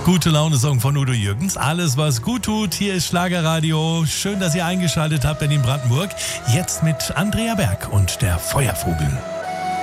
Gute Laune-Song von Udo Jürgens. Alles, was gut tut. Hier ist Schlagerradio. Schön, dass ihr eingeschaltet habt in Brandenburg. Jetzt mit Andrea Berg und der Feuervogel.